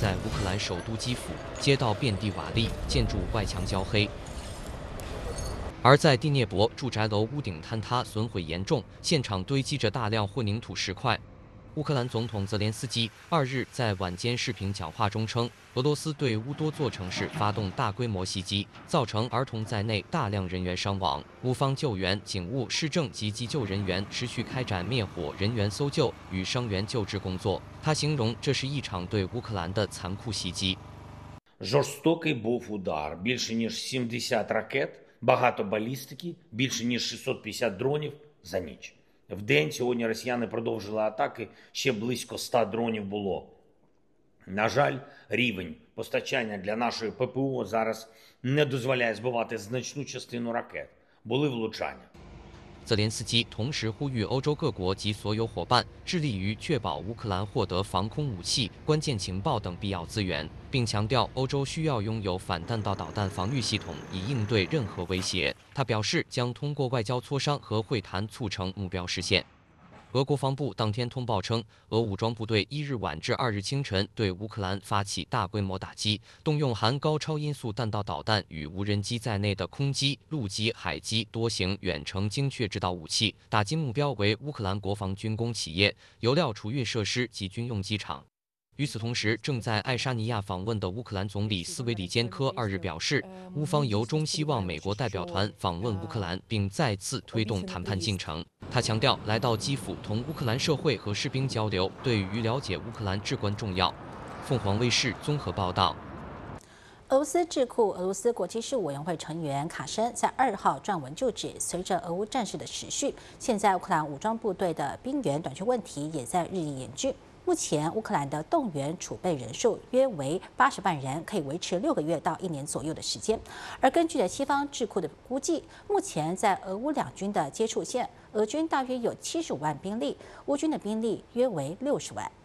在乌克兰首都基辅，街道遍地瓦砾，建筑外墙焦黑。而在第聂伯，住宅楼屋顶坍塌，损毁严重，现场堆积着大量混凝土石块。乌克兰总统泽连斯基2日在晚间视频讲话中称，俄罗斯对乌多座城市发动大规模袭击，造成儿童在内大量人员伤亡。乌方救援、警务、市政及急救人员持续开展灭火、人员搜救与伤员救治工作。他形容这是一场对乌克兰的残酷袭击。 Жорстокий був удар. Більше ніж 70 ракет, багато балістики, більше ніж 650 дронів за ніч. В день сьогодні росіяни продовжили атаки, ще близько 100 дронів було. На жаль, рівень постачання для нашої ППО зараз не дозволяє збивати значну частину ракет. Були влучання. 泽连斯基同时呼吁欧洲各国及所有伙伴致力于确保乌克兰获得防空武器、关键情报等必要资源，并强调欧洲需要拥有反弹道导弹防御系统，以应对任何威胁。他表示将通过外交磋商和会谈促成目标实现。俄国防部当天通报称，俄武装部队1日晚至2日清晨对乌克兰发起大规模打击，动用含高超音速弹道导弹与无人机在内的空机、陆基、海基多型远程精确制导武器，打击目标为乌克兰国防军工企业、油料储运设施及军用机场。与此同时，正在爱沙尼亚访问的乌克兰总理斯维里坚科2日表示，乌方由衷希望美国代表团访问乌克兰，并再次推动谈判进程。他强调，来到基辅同乌克兰社会和士兵交流，对于了解乌克兰至关重要。凤凰卫视综合报道。 俄罗斯智库俄罗斯国际事务委员会成员卡申在2号撰文就指，随着俄乌战事的持续，现在乌克兰武装部队的兵员短缺问题也在日益严峻。目前，乌克兰的动员储备人数约为80万人，可以维持6个月到1年左右的时间。而根据西方智库的估计，目前在俄乌两军的接触线，俄军大约有75万兵力，乌军的兵力约为60万。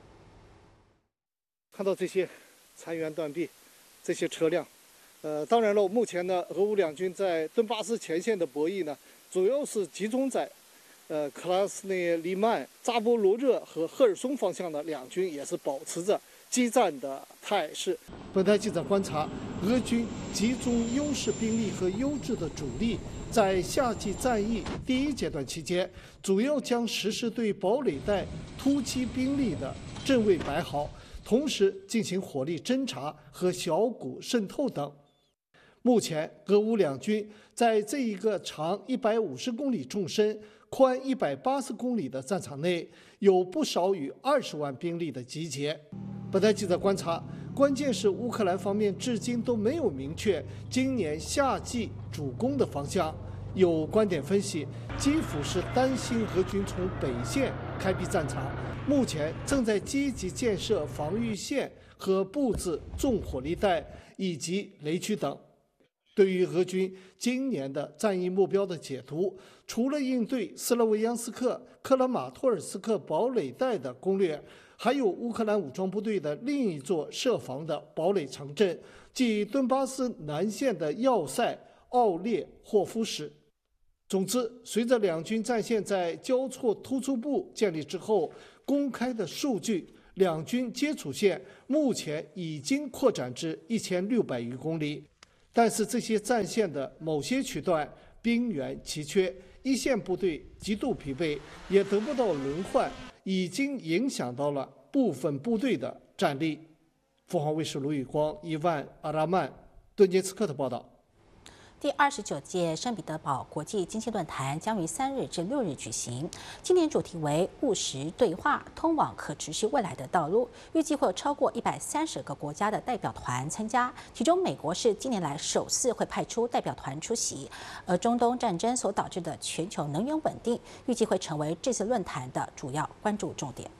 看到这些残垣断壁，这些车辆，当然了，目前呢，俄乌两军在顿巴斯前线的博弈呢，主要是集中在。克拉斯内利曼、扎波罗热和赫尔松方向的两军也是保持着激战的态势。本台记者观察，俄军集中优势兵力和优质的主力，在夏季战役第1阶段期间，主要将实施对堡垒带突击兵力的阵位摆好，同时进行火力侦察和小股渗透等。目前，俄乌两军在这一个长150公里纵深、宽180公里的战场内，有不少于20万兵力的集结。本台记者观察，关键是乌克兰方面至今都没有明确今年夏季主攻的方向。有观点分析，基辅是担心俄军从北线开辟战场，目前正在积极建设防御线和布置重火力带以及雷区等。对于俄军今年的战役目标的解读，除了应对斯洛维扬斯克、克拉马托尔斯克堡垒带的攻略，还有乌克兰武装部队的另一座设防的堡垒城镇，即顿巴斯南线的要塞奥列霍夫市。总之，随着两军战线在交错突出部建立之后，公开的数据，两军接触线目前已经扩展至1600余公里。但是这些战线的某些区段兵源奇缺，一线部队极度疲惫，也得不到轮换，已经影响到了部分部队的战力。凤凰卫视卢宇光、伊万·阿拉曼、顿涅茨克的报道。 第29届圣彼得堡国际经济论坛将于3日至6日举行。今年主题为“务实对话，通往可持续未来的道路”。预计会有超过130个国家的代表团参加，其中美国是近年来首次会派出代表团出席。而中东战争所导致的全球能源稳定，预计会成为这次论坛的主要关注重点。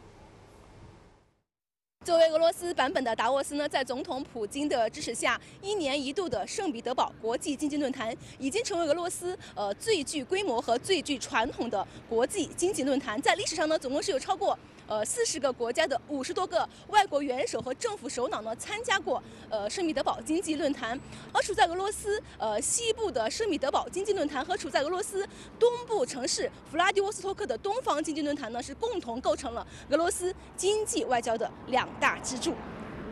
作为俄罗斯版本的达沃斯呢，在总统普京的支持下，1年1度的圣彼得堡国际经济论坛已经成为俄罗斯最具规模和最具传统的国际经济论坛。在历史上呢，总共是有超过40个国家的50多个外国元首和政府首脑呢参加过圣彼得堡经济论坛。而处在俄罗斯西部的圣彼得堡经济论坛和处在俄罗斯东部城市弗拉迪沃斯托克的东方经济论坛呢，是共同构成了俄罗斯经济外交的2大支柱。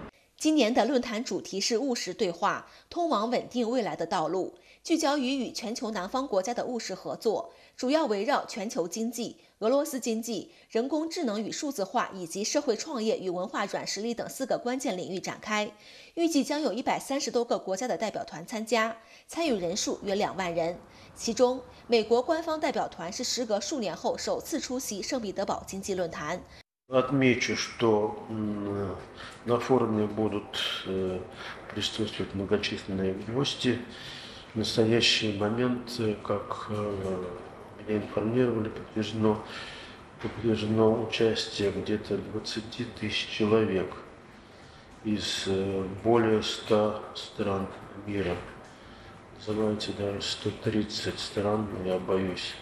今年的论坛主题是务实对话，通往稳定未来的道路，聚焦于与全球南方国家的务实合作，主要围绕全球经济、俄罗斯经济、人工智能与数字化以及社会创业与文化软实力等4个关键领域展开。预计将有130多个国家的代表团参加，参与人数约2万人。其中，美国官方代表团是时隔数年后首次出席圣彼得堡经济论坛。 Отмечу, что на форуме будут присутствовать многочисленные гости. В настоящий момент, как меня информировали, подтверждено участие где-то 20 тысяч человек из более 100 стран мира. Называется даже 130 стран, я боюсь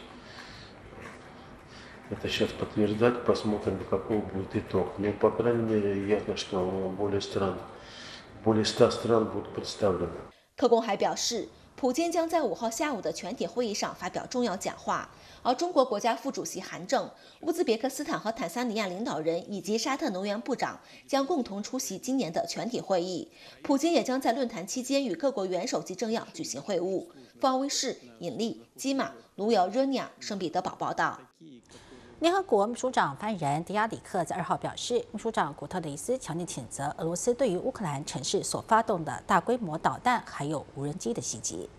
это сейчас подтверждать, посмотрим, какой будет итог. Но, по крайней мере, ясно, что более 100 стран будут представлены. 特工还表示，普京将在5号下午的全体会议上发表重要讲话，而中国国家副主席韩正、乌兹别克斯坦和坦桑尼亚领导人以及沙特能源部长将共同出席今年的全体会议。普京也将在论坛期间与各国元首级政要举行会晤。方卫视、尹力、基马、卢瑶、热尼亚、圣彼得堡报道。 联合国秘书长发言人迪亚里克在2号表示，秘书长古特雷斯强烈谴责俄罗斯对于乌克兰城市所发动的大规模导弹还有无人机的袭击。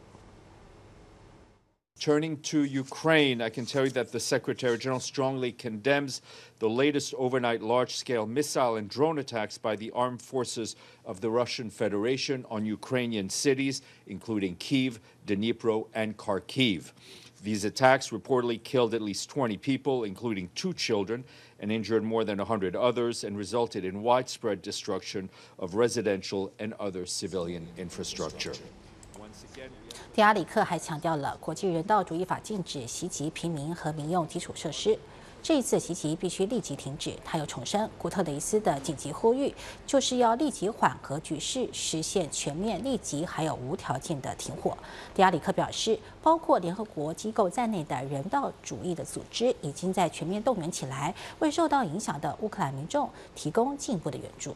Turning to Ukraine, I can tell you that the Secretary General strongly condemns the latest overnight large-scale missile and drone attacks by the armed forces of the Russian Federation on Ukrainian cities, including Kyiv, Dnipro, and Kharkiv. These attacks reportedly killed at least 20 people, including 2 children, and injured more than 100 others, and resulted in widespread destruction of residential and other civilian infrastructure. 迪亚里克还强调了国际人道主义法禁止袭击平民和民用基础设施。这一次袭击必须立即停止。他又重申古特雷斯的紧急呼吁，就是要立即缓和局势，实现全面、立即还有无条件的停火。迪亚里克表示，包括联合国机构在内的人道主义的组织已经在全面动员起来，为受到影响的乌克兰民众提供进一步的援助。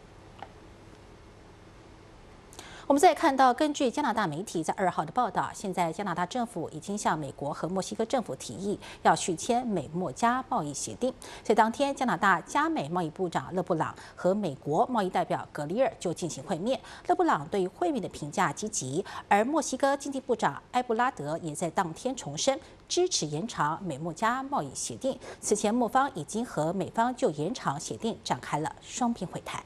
我们再看到，根据加拿大媒体在2号的报道，现在加拿大政府已经向美国和墨西哥政府提议要续签美墨加贸易协定。所以当天，加拿大加美贸易部长勒布朗和美国贸易代表格里尔就进行会面。勒布朗对于会面的评价积极，而墨西哥经济部长埃布拉德也在当天重申支持延长美墨加贸易协定。此前，墨方已经和美方就延长协定展开了双边会谈。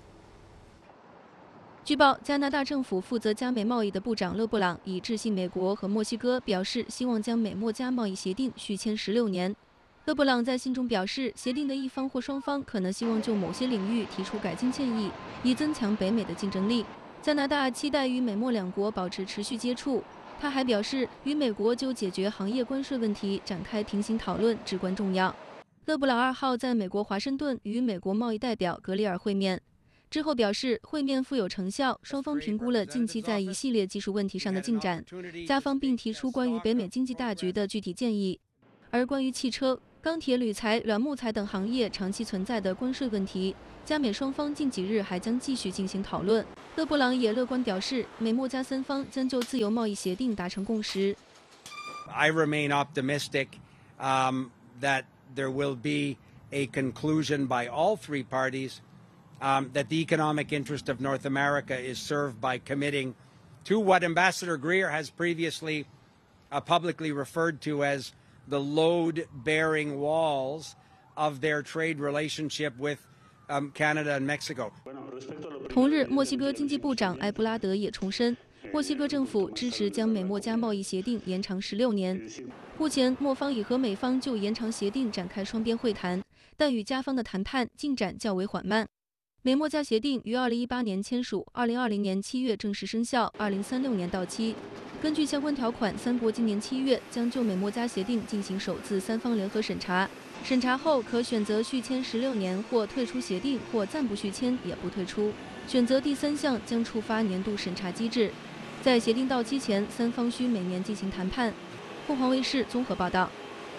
据报，加拿大政府负责加美贸易的部长勒布朗已致信美国和墨西哥，表示希望将美墨加贸易协定续签16年。勒布朗在信中表示，协定的一方或双方可能希望就某些领域提出改进建议，以增强北美的竞争力。加拿大期待与美墨两国保持持续接触。他还表示，与美国就解决行业关税问题展开平行讨论至关重要。勒布朗2号在美国华盛顿与美国贸易代表格里尔会面。之后表示，会面富有成效，双方评估了近期在一系列技术问题上的进展，加方并提出关于北美经济大局的具体建议。而关于汽车、钢铁、铝材、软木材等行业长期存在的关税问题，加美双方近几日还将继续进行讨论。勒布朗也乐观表示，美墨加3方将就自由贸易协定达成共识。 I remain optimistic that there will be a conclusion by all 3 parties. That the economic interest of North America is served by committing to what Ambassador Greer has previously publicly referred to as the load-bearing walls of their trade relationship with Canada and Mexico. 同日，墨西哥经济部长埃布拉德也重申，墨西哥政府支持将美墨加贸易协定延长16年。目前，墨方已和美方就延长协定展开双边会谈，但与加方的谈判进展较为缓慢。美墨加协定于2018年签署，2020年7月正式生效，2036年到期。根据相关条款，3国今年7月将就美墨加协定进行首次3方联合审查，审查后可选择续签16年，或退出协定，或暂不续签也不退出。选择第3项将触发年度审查机制。在协定到期前，3方需每年进行谈判。凤凰卫视综合报道。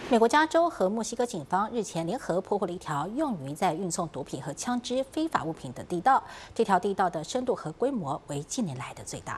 美国加州和墨西哥警方日前联合破获了一条用于在运送毒品和枪支非法物品的地道，这条地道的深度和规模为近年来的最大。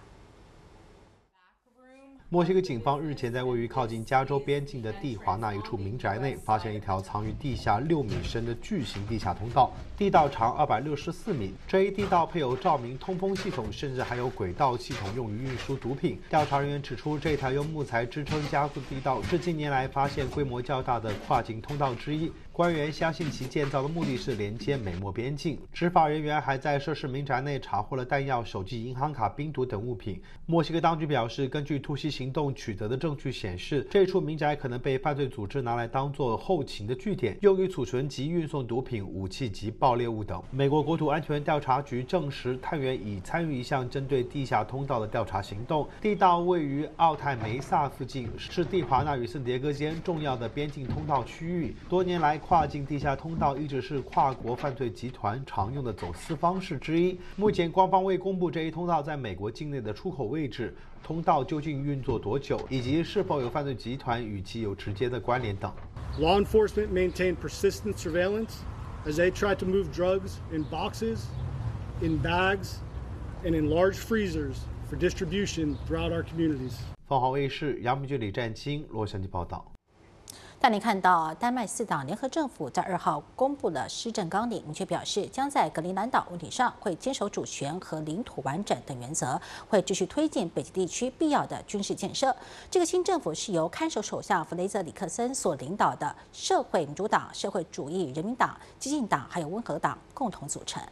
墨西哥警方日前在位于靠近加州边境的蒂华纳一处民宅内，发现一条藏于地下6米深的巨型地下通道，地道长264米。这一地道配有照明、通风系统，甚至还有轨道系统用于运输毒品。调查人员指出，这条用木材支撑加固的地道是近年来发现规模较大的跨境通道之一。官员相信其建造的目的是连接美墨边境。执法人员还在涉事民宅内查获了弹药、手机、银行卡、冰毒等物品。墨西哥当局表示，根据突袭行动取得的证据显示，这处民宅可能被犯罪组织拿来当作后勤的据点，用于储存及运送毒品、武器及爆裂物等。美国国土安全调查局证实，探员已参与一项针对地下通道的调查行动。地道位于奥泰梅萨附近，是蒂华纳与圣迭戈间重要的边境通道区域。多年来，跨境地下通道一直是跨国犯罪集团常用的走私方式之一。目前，官方未公布这一通道在美国境内的出口位置、通道究竟运作多久，以及是否有犯罪集团与其有直接的关联等。 Law enforcement maintained persistent surveillance as they tried to move drugs in boxes, in bags, and in large freezers for distribution throughout our communities. 凤凰卫视杨明军、李占清洛杉矶报道。 带您看到，丹麦4党联合政府在2号公布了施政纲领，明确表示将在格陵兰岛问题上会坚守主权和领土完整等原则，会继续推进北极地区必要的军事建设。这个新政府是由看守首相弗雷泽·里克森所领导的社会民主党、社会主义人民党、激进党还有温和党共同组成。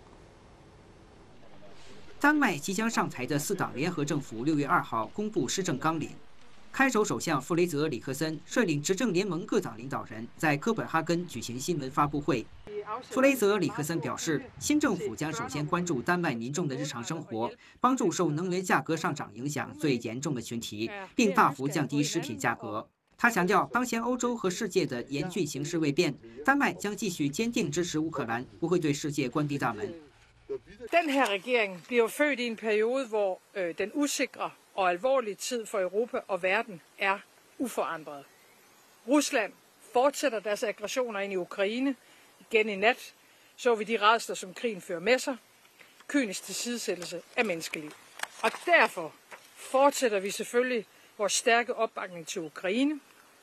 丹麦即将上台的4党联合政府6月2号公布施政纲领。看守首相弗雷泽·里克森率领执政联盟各党领导人在哥本哈根举行新闻发布会。弗雷泽·里克森表示，新政府将首先关注丹麦民众的日常生活，帮助受能源价格上涨影响最严重的群体，并大幅降低食品价格。他强调，当前欧洲和世界的严峻形势未变，丹麦将继续坚定支持乌克兰，不会对世界关闭大门。 Den her regering bliver født i en periode, hvor den usikre og alvorlige tid for Europa og verden er uforandret. Rusland fortsætter deres aggressioner ind i Ukraine. Igen i nat så vi de rædsler, som krigen fører med sig. Kynisk tilsidesættelse af menneskeliv. Og derfor fortsætter vi selvfølgelig vores stærke opbakning til Ukraine.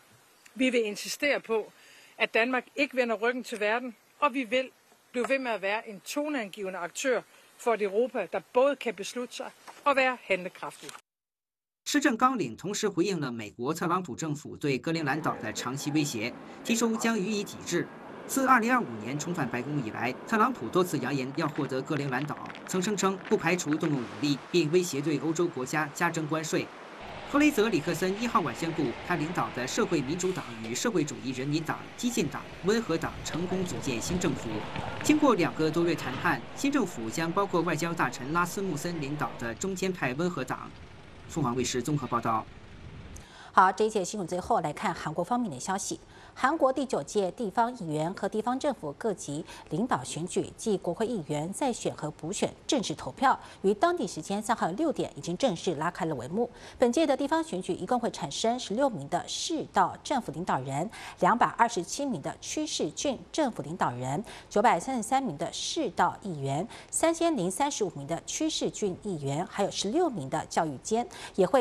Vi vil insistere på, at Danmark ikke vender ryggen til verden, og vi vil blive ved med at være en toneangivende aktør for et Europa, der både kan beslutte sig og være handlekraftig. 施政纲领同时回应了美国特朗普政府对格陵兰岛的长期威胁，提出将予以抵制。自2025年重返白宫以来，特朗普多次扬言要获得格陵兰岛，曾声称不排除动用武力，并威胁对欧洲国家加征关税。弗雷泽·里克森1号晚宣布，他领导的社会民主党与社会主义人民党、激进党、温和党成功组建新政府。经过2个多月谈判，新政府将包括外交大臣拉斯穆森领导的中间派温和党。凤凰卫视综合报道。 好，这一节新闻最后来看韩国方面的消息。韩国第9届地方议员和地方政府各级领导选举暨国会议员再选和补选正式投票，于当地时间3号6点已经正式拉开了帷幕。本届的地方选举一共会产生16名的市道政府领导人、227名的区市郡政府领导人、933名的市道议员、3035名的区市郡议员，还有16名的教育监，也会